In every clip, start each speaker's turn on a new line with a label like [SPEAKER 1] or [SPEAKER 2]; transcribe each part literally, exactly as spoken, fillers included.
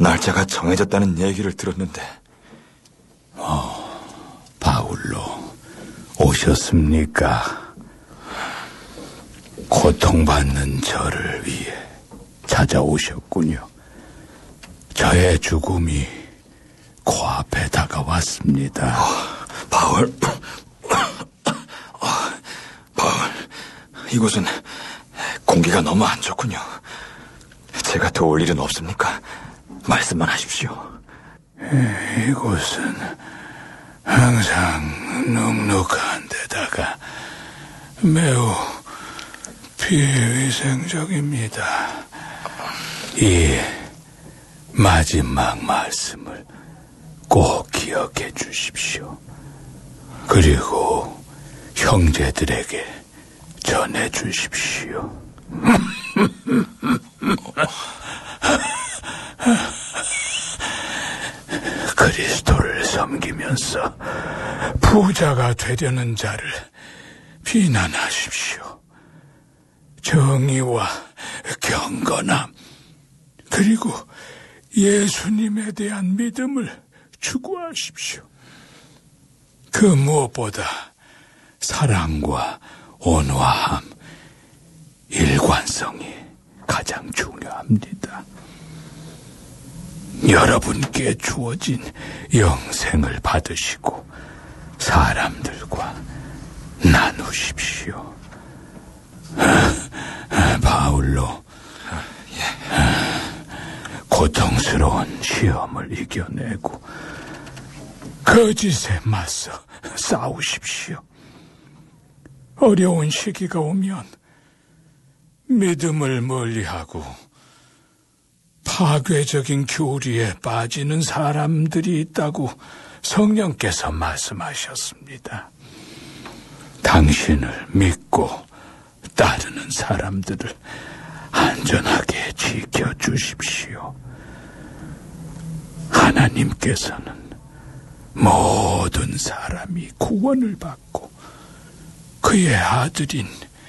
[SPEAKER 1] 날짜가 정해졌다는 얘기를 들었는데.
[SPEAKER 2] 어, 바울로 오셨습니까? 고통받는 저를 위해 찾아오셨군요. 저의 죽음이 코앞에 다가왔습니다.
[SPEAKER 1] 어, 바울, 어, 바울, 이곳은 공기가 너무 안 좋군요. 제가 도울 일은 없습니까? 말씀만 하십시오.
[SPEAKER 2] 이곳은 항상 눅눅한 데다가 매우 비위생적입니다. 이 마지막 말씀을 꼭 기억해 주십시오. 그리고 형제들에게 전해 주십시오. 그리스도를 섬기면서 부자가 되려는 자를 비난하십시오. 정의와 경건함, 그리고 예수님에 대한 믿음을 추구하십시오. 그 무엇보다 사랑과 온화함, 일관성이 가장 중요합니다. 여러분께 주어진 영생을 받으시고 사람들과 나누십시오. 바울로 고통스러운 시험을 이겨내고 거짓에 맞서 싸우십시오. 어려운 시기가 오면 믿음을 멀리하고 파괴적인 교리에 빠지는 사람들이 있다고 성령께서 말씀하셨습니다. 당신을 믿고 따르는 사람들을 안전하게 지켜주십시오. 하나님께서는 모든 사람이 구원을 받고 그의 아들인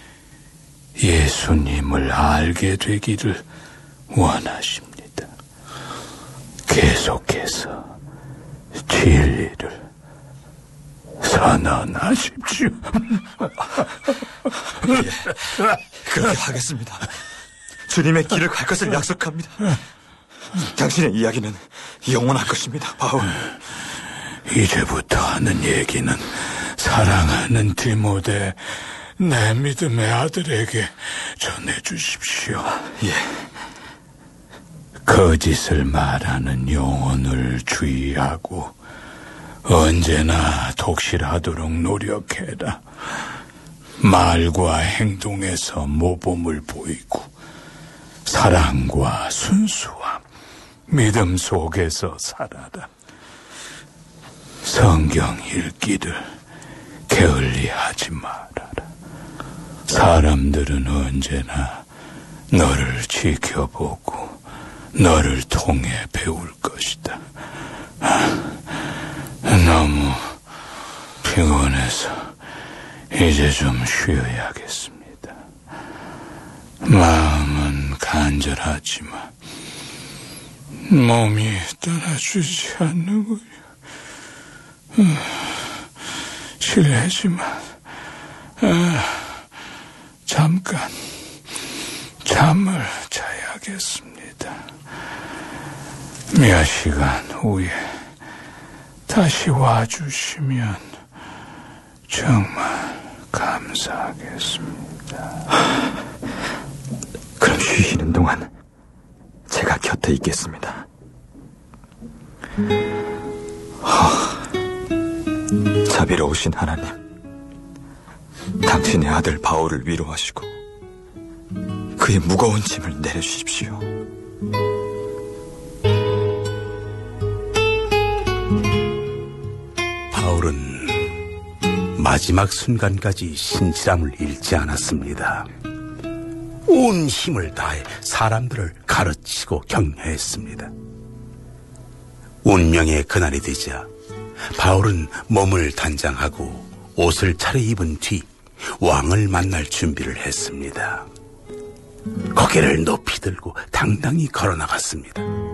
[SPEAKER 2] 예수님을 알게 되기를 원하십니다. 계속해서 진리를 선언하십시오.
[SPEAKER 1] 예, 그렇게 하겠습니다. 주님의 길을 갈 것을 약속합니다. 당신의 이야기는 영원할 것입니다, 바울.
[SPEAKER 2] 이제부터 하는 얘기는 사랑하는 디모데, 내 믿음의 아들에게 전해주십시오.
[SPEAKER 1] 예.
[SPEAKER 2] 거짓을 말하는 영혼을 주의하고 언제나 독실하도록 노력해라. 말과 행동에서 모범을 보이고 사랑과 순수함, 믿음 속에서 살아라. 성경 읽기를 게을리하지 말아라. 사람들은 언제나 너를 지켜보고 너를 통해 배울 것이다. 너무 피곤해서 이제 좀 쉬어야겠습니다. 마음은 간절하지만 몸이 따라주지 않는군요. 실례지만 잠깐 잠을 자야겠습니다. 몇 시간 후에 다시 와주시면 정말 감사하겠습니다.
[SPEAKER 1] 그럼 쉬시는 동안 제가 곁에 있겠습니다. 허, 자비로우신 하나님, 당신의 아들 바울을 위로하시고 그의 무거운 짐을 내려주십시오.
[SPEAKER 3] 바울은 마지막 순간까지 신실함을 잃지 않았습니다. 온 힘을 다해 사람들을 가르치고 격려했습니다. 운명의 그날이 되자 바울은 몸을 단장하고 옷을 차려입은 뒤 왕을 만날 준비를 했습니다. 고개를 높이 들고 당당히 걸어나갔습니다.